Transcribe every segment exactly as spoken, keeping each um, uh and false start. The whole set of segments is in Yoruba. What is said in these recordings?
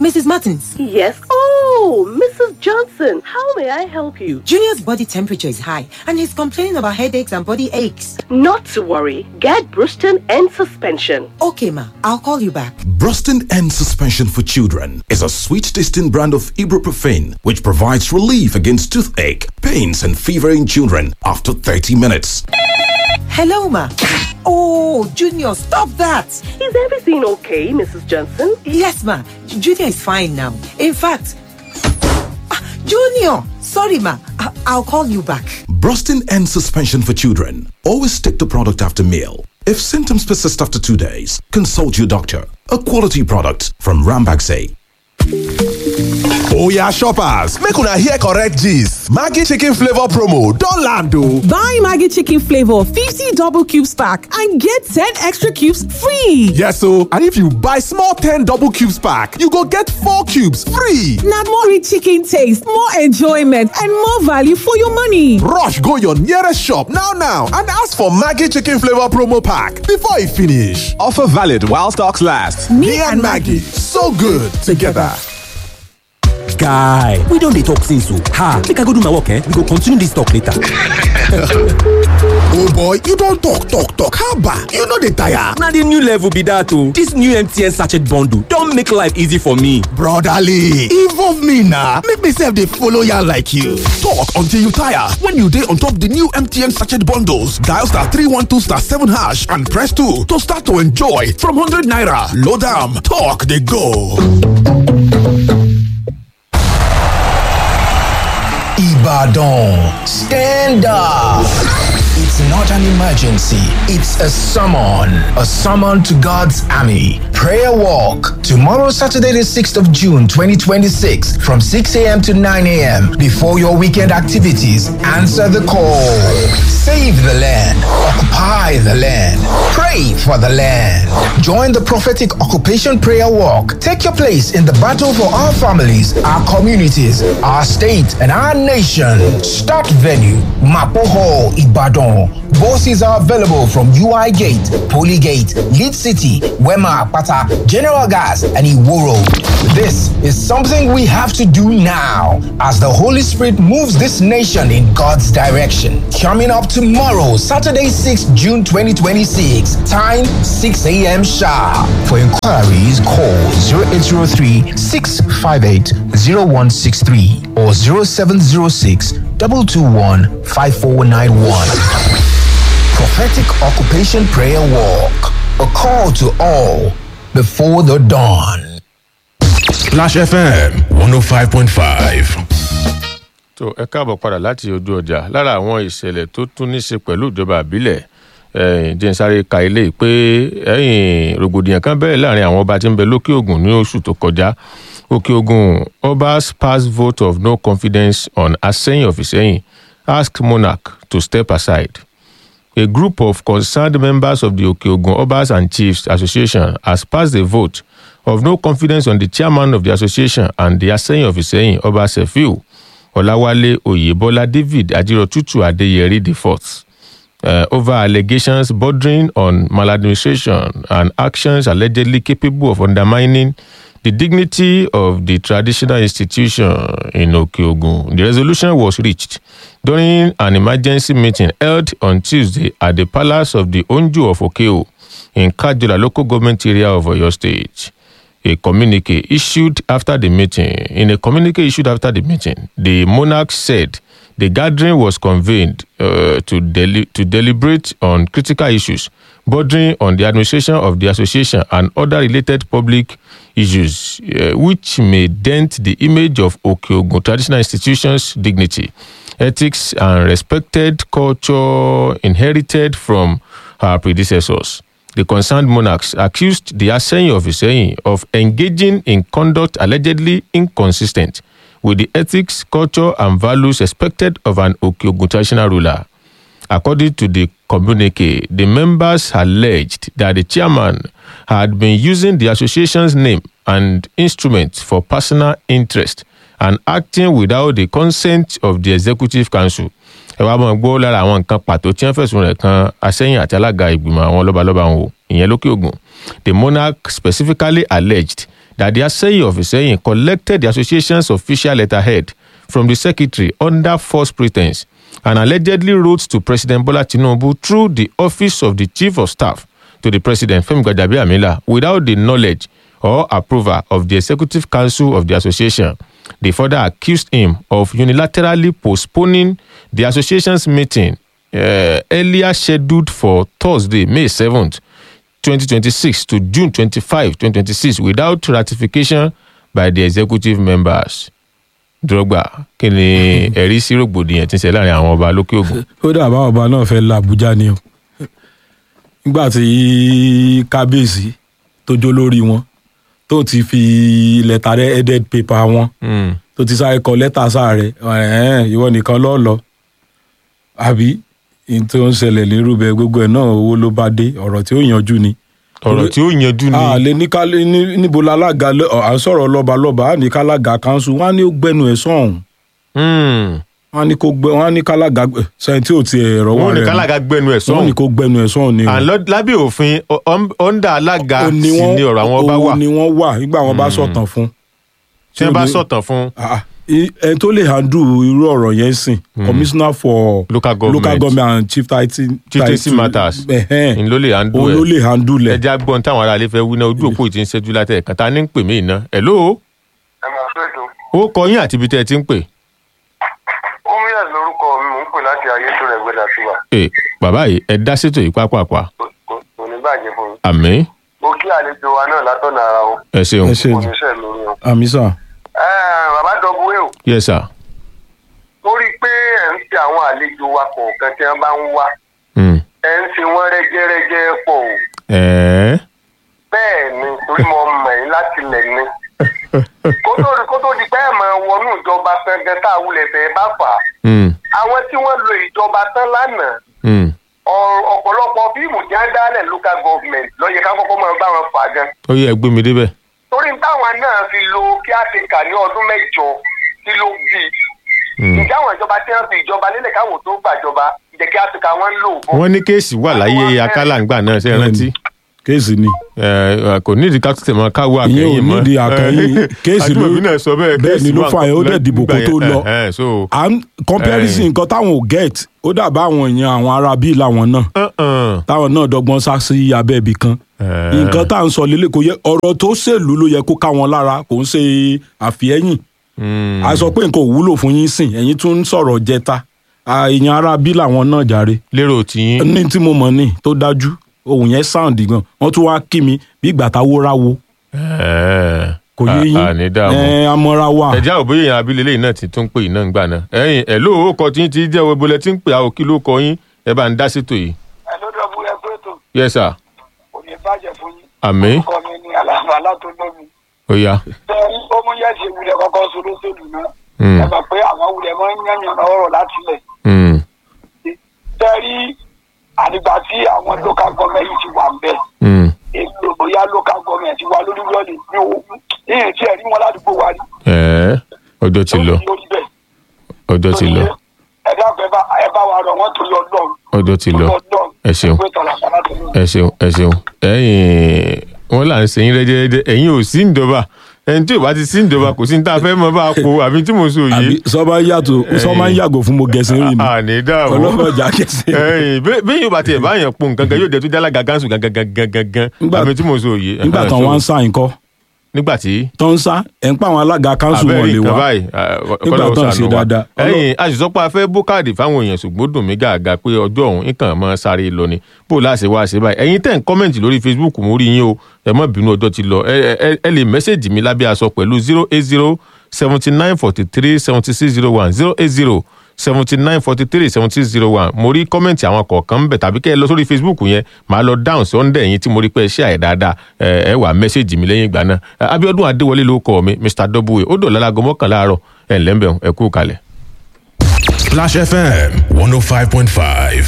Missus Martins. Yes. Oh, Missus Johnson, how may I help you? Junior's body temperature is high and he's complaining about headaches and body aches. Not to worry. Get Bruston and suspension. Okay, ma. I'll call you back. Bruston and Suspension for Children is a sweet-tasting brand of ibuprofen which provides relief against toothache, pains, and fever in children after thirty minutes. Hello, ma. Oh, Junior, stop that. Is everything okay, Missus Johnson? Yes, ma. Junior is fine now. In fact, ah, Junior, sorry, ma. I- I'll call you back. Brustin and Suspension for Children. Always take the product after meal. If symptoms persist after two days, consult your doctor. A quality product from Rambaxay. Oya shoppers, make una hear correct gist. Maggi chicken flavor promo don land o. Buy Maggi chicken flavor fifty double cubes pack and get ten extra cubes free. Yes o, and if you buy small ten double cubes pack, you go get four cubes free. Na more rich chicken taste, more enjoyment, and more value for your money. Rush go your nearest shop now now and ask for Maggi chicken flavor promo pack before e finish. Offer valid while stocks last. Me, Me and Maggi, so good together. Guy, we don dey talk since o. Ha, make I go do my work, eh? We go continue this talk later. Oh boy, you don talk talk talk. Haba, you no dey tire. Na the new level be that o. This new M T N sachet bundle don make life easy for me. Brotherly, involve me na. Make me sef dey follow ya like you. Talk until you tire. When you dey on top the new M T N sachet bundles, dial star three one two star seven hash and press two to start to enjoy from one hundred naira. Load am, talk dey go. Ibadan, stand up. It's not an emergency, it's a summon. A summon to God's army. Prayer walk. Tomorrow, Saturday, the sixth of June, twenty twenty-six, from six a.m. to nine a.m. Before your weekend activities, answer the call. Save the land. Occupy the land. Pray for the land. Join the prophetic occupation prayer walk. Take your place in the battle for our families, our communities, our state, and our nation. Start venue, Mapo Hall, Ibadan. Buses are available from U I Gate, Poly Gate, Lead City, Wema, Pata, General Gas, and Iworo. This is something we have to do now as the Holy Spirit moves this nation in God's direction. Coming up tomorrow, Saturday, sixth of June, twenty twenty-six. Time six a.m. sharp. For inquiries, call zero eight zero three, six five eight, zero one six three or zero seven zero six, two two one, five four nine one. Prophetic Occupation Prayer Walk. A call to all before the dawn. Splash F M one oh five point five. tó ẹ káàbọ̀ padà láti ojú ọjà lára àwọn ìṣẹ̀lẹ̀ tó tún ní ṣe pẹ̀lú ìjọba àbílẹ̀ jẹ́ n sáré ka ilé pé ẹ̀yìn rògbòdìyàn kan bẹ̀rẹ̀ láàrin àwọn ọba tí ń bẹ lókè ògùn ní oṣù tó kọjá. Òkè Ògùn Obas passed vote of no confidence on Aseyin of Iseyin, asked monarch to step aside. A group of concerned members of the Òkè Ògùn Obas and Chiefs Association has passed a vote of no confidence on the chairman of the association and the Aseyin of Iseyin, Oba Sefiu Olawale Oyebola David Ajirotutu Adeyeri the fourth, uh, over allegations bordering on maladministration and actions allegedly capable of undermining the dignity of the traditional institution in Òkè Ògùn. The resolution was reached during an emergency meeting held on Tuesday at the Palace of the Onju of Okeo in Kajola local government area of Oyo State. A communique issued after the meeting. In a communique issued after the meeting, the monarch said the gathering was convened uh, to, deli- to deliberate on critical issues bordering on the administration of the association and other related public issues uh, which may dent the image of Òkè Ògùn traditional institutions' dignity, ethics, and respected culture inherited from her predecessors. The concerned monarchs accused the Aseyin of Iseyin of engaging in conduct allegedly inconsistent with the ethics, culture, and values expected of an Òkè Ògùn traditional ruler. According to the communique, the members alleged that the chairman had been using the association's name and instruments for personal interest and acting without the consent of the executive council. Ẹ wá mọ̀ gbọ́ lára àwọn nǹkan pàtó tí wọ́n fẹ̀sùn rẹ̀ kan Aseyin àti alága ìgbìmọ̀ àwọn lọ́balọ́ba wọn ìyẹn lókè Ògùn. The monarch specifically alleged that the Aseyi of Iseyin collected the association's official letterhead from the secretary under false pretense and allegedly wrote to President Bola Tinubu through the office of the chief of staff to the president, Femi Gbajabiamila, without the knowledge or approval of the executive council of the association. They further accused him of unilaterally postponing the association's meeting uh, earlier scheduled for Thursday, May seventh, twenty twenty-six to June twenty-fifth, twenty twenty-six without ratification by the executive members. Drogba kí ni ẹ̀rí sí rògbòdìyàn tí ń ṣe láàrin àwọn ọba lókè ògùn. Ó dà bá ọba náà fẹ́ la Abuja ni o. Nígbà tí kábíyèsí tó jó lórí wọn tó ti fi lẹ́tà rẹ̀ headed paper wọn tó ti sáré kọ lẹ́tà sáré ìwọ nìkan lọ́ọ́ lọ. Àbí n tó ń ṣẹlẹ̀ lérúbẹ gbogbo ẹ̀ náà owó ló bá dé ọ̀rọ̀ tí ó yanjú ni. ọ̀rọ̀ tí ó yanjú ni. a lè ní ká níbo la alága à ń sọ̀rọ̀ lọ́balọ́ba á ní ká alága kanṣu wọ́n á ní ó gbẹnu ẹ̀ sọ̀hún. wọ́n á ní kó gbẹ wọ́n á ní ká alága sẹ́yìn tí ò ti ẹ̀rọ wọn rẹ̀. wọ́n ní ká alága gbẹnu ẹ̀ sọ̀hún. wọ́n ní kó gbẹnu ẹ̀ sọ̀hún ni o. àlọ́ lábẹ́ òfin ọ̀ndà alága sì ni ọ̀rọ̀ àwọn ọba wà. òun ni wọ́n wà nígbà wọn bá sọ̀tàn fún. tí wọ́n bá sọ̀tàn fún. ẹ tó lè handle irú ọ̀rọ̀ yẹn sìn commissioner for local government, local government and chief title chieftaincy matters n ló lè handle ẹ òun ló lè handle ẹ. ẹ já gbọ́n táwọn ará ilé fẹ́ wí náà ojú òpó yìí ti ń ṣẹ́jú látẹ̀ ẹ̀kan ta ní ń pè mí iná. hello. ẹ máa fẹ́ tó. ó kọ yín àti ibi tẹ́ ẹ ti ń pè. Omiya lórúkọ mi mò ń pè láti ayé tó rẹ̀ gbẹ́dà sí wa. ẹ bàbá yìí ẹ dá sétò yìí pápápá. kò ní bàjẹ́ fún mi. àmín. mo kí àlejò wa náà látọ̀nà ara wọn. ẹ ṣeun. ẹ ṣeun. kò ní sẹ́ mi ni o. àmì sà. bàbá dọ́gbó ẹ̀ o. yes sir. torí pé ẹ̀ ń ṣe àwọn àlejò wa kọ̀ọ̀kan tí wọ́n bá ń wá ẹ̀ ń ṣe wọ́n rẹ́gẹ́rẹ́gẹ́ pọ̀ o. bẹ́ẹ̀ ni torí mo mọ̀ ẹ́ láti lẹ̀ ni. kó tó di pé ẹ̀ máa wọnú ìjọba gangan tá a wulẹ̀ fẹ́ bá fà á. àwọn tí wọ́n lo ìjọba tán lánàá ọ̀pọ̀lọpọ̀ fíìmù tí wọ́n dálẹ̀ local government ló yẹ ká kọ́kọ́ máa bá wọn fà gan. ó yẹ gbé mi débẹ̀. torí táwọn náà fi lo kí á ti kà ní ọdún mẹ́jọ kí ló bí ǹjẹ́ àwọn ìjọba tí wọ́n fi ìjọba nílẹ̀ káwọn tó gbàjọba ìjẹ́ kí á ti kà wọ́n lò. wọ́n ní kéèsì wà láyé akálàǹgbà náà ṣe rántí. kéèsì ni. kò nídìí ká tètè máa káwọ́ àkẹ́yìn mọ́. ìyẹn ò nídìí àkẹ́yìn kéèsì ló bẹ́ẹ̀ ni ló fà yẹn ó dẹ̀ dìbò kó tó lọ. comparison nǹkan táwọn ò get ó dàbá àwọn èèyàn àwọn ará bíi làwọn náà táwọn náà dọ́gbọ́n sá sí abẹ́ ibì kan nǹkan tá à ń sọ lélẹ̀ kò yẹ ọ̀rọ̀ tó ṣèlú ló yẹ kó ká wọn lára kò ń ṣe àfihẹ́yìn a sọ pé nǹkan ò wúlò fún yín sìn ẹ̀yin tún ń sọ̀rọ̀ jẹta èèyàn ará bí làwọn náà jàre. lérò tiyín. ní tí mo mọ̀ ní tó dájú ohun yẹn sound gan wọ́n tún wá kí mi bí ìgbà táwó ráwo. kò yé yín ẹ amọ̀ra wa. ẹ̀já òbóyè yẹn abilé lẹ́yìn náà ti tún pè iná ń gbà náà. ẹ̀yin ẹ̀ ló ó kọ tí yín ti jẹ́ owó bolẹ̀ tí ń pè àwọn kí ló kọ yín ẹ bá ń dá sétò yìí. ẹ ló dọ̀bù ẹ pé tó. yes sir. kò ní bàjẹ́ fún yín. àmín. ọkọ mi ni àlàfàlà tó lómi. ó yá. bẹ́ẹ̀ni ó mú yẹn ṣe wulẹ̀ kọ́kọ́ sórí sóòlù náà. ẹ gbà pé àwọn wulẹ̀ máa ń yànnà ọ̀rọ̀ láti lẹ̀. bẹ́ẹ̀ni àdìgbà tí àwọn local government ti wà ń bẹ̀. èmi ò bóyá local government wà lórí lọ́ọ̀lì ní owó yìí tí ẹ̀ rí wọn ládùúgbò wa rí. ọjọ́ ti lọ ọjọ́ ti lọ. ẹ dákun ẹ bá wa rọ wọn torí Ọlọ́run. ọjọ́ ti lọ ẹ ṣeun ẹ ṣeun ẹ ṣeun ẹ̀yin wọn là ń ṣe yín rẹ́jẹ́rẹ́jẹ́ ẹ̀yin ò sí ìjọba ẹni tí ò bá ti sí ìjọba kò sí ní tá a fẹ́ mọ bá a kó àbí tí mo sọ yìí. àbí sọ́ba yàtọ̀ sọ́ba ń yàgò fún mo gẹ̀ẹ́sì rí mi. àní dáàbò ọlọ́mọjà gẹ̀ẹ́sì. ẹ̀yin bẹ́ẹ̀ yóò bá tiẹ̀ bá yàn pọ̀ nǹkan kan yóò jẹ́ tó jálá gàgánsù gangan àbí tí mo sọ yìí. nígbà tán wọ́n ń sá nǹkan. nígbà tí. tó ń sá ẹ̀ ń pa àwọn alága kanṣu wọn lè wá nígbà tó ń ṣe dáadáa. ẹ̀yin àṣìṣọ́pọ̀ afẹ́ bó káàdì fáwọn èèyàn ṣùgbọ́n dùn mí gàgà pé ọjọ́ ọ̀hún nǹkan mọ́ sáré lọ ni bó láṣẹ wá ṣe báyìí ẹ̀yin tẹ̀ ń kọ́mẹ̀ntì lórí Facebook mo rí yín o ẹ má bínú ọjọ́ ti lọ ẹ lè mẹ́sẹ̀jì mi lábẹ́ aṣọ pẹ̀lú zero eight zero seventy nine forty three seventy six zero one zero eight zero seventy nine forty three seventy six zero one mo rí kọ́mẹ̀ntì àwọn kọ̀ọ̀kan ń bẹ̀ tàbí kẹ́ ẹ lọ sórí Facebook yẹn màá lọ dáhùn sí ọ̀ndẹ̀ yín tí mo rí pé ẹ ṣe àyè dáadáa ẹ wà mẹ́sẹ̀jì mi lẹ́yìn ìgbà náà Abíọ́dún Adéwọlé ló kọ mi Mr Double ó dò lálago mọ́kànlá àárọ̀ ẹ̀ ǹlẹ́ ń bẹ̀ ẹ kú kalẹ̀. Splash F M one oh five point five.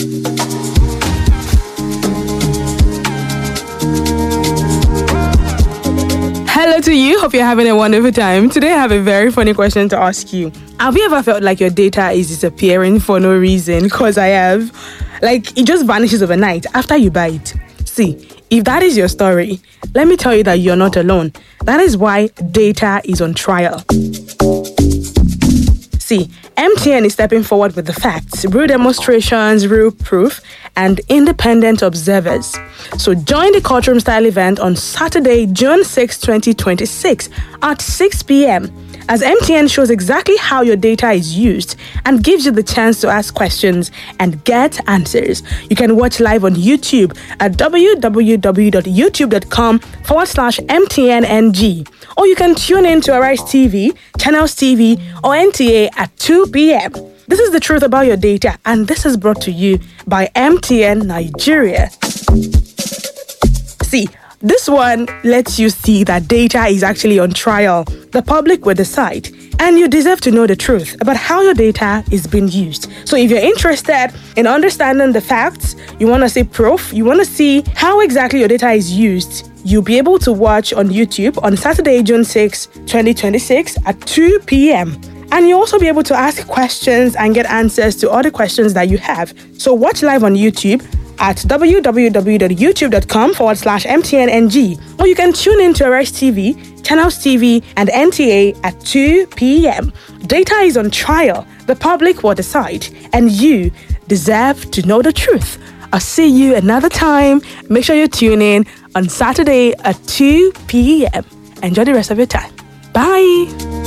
Hello to you. Hope you're having a wonderful time. Today I have a very funny question to ask you. Have you ever felt like your data is disappearing for no reason? Because I have. Like, it just vanishes overnight after you buy it. See, If that is your story, let me tell you that you're not alone. That is why data is on trial. See, M T N is stepping forward with the facts, real demonstrations, real proof, and independent observers. So join the Courtroom Style event on Saturday, June sixth, twenty twenty-six at six p.m. as M T N shows exactly how your data is used and gives you the chance to ask questions and get answers. You can watch live on YouTube at www.youtube.com forward slash MTNNG. Or you can tune in to Arise T V, Channels T V, or N T A at two p.m. This is the truth about your data, and this is brought to you by M T N Nigeria. See, this one lets you see that data is actually on trial. The public will decide, and you deserve to know the truth about how your data is being used. So if you're interested in understanding the facts, you want to see proof, you want to see how exactly your data is used, you'll be able to watch on YouTube on Saturday, June sixth, twenty twenty-six at two p.m. And you'll also be able to ask questions and get answers to all the questions that you have. So watch live on YouTube at www.youtube.com forward slash MTNNG. Or you can tune in to Arise T V, Channels T V, and N T A at two p.m. Data is on trial. The public will decide, and you deserve to know the truth. I'll see you another time. Make sure you tune in on Saturday at two p.m. Enjoy the rest of your time. Bye.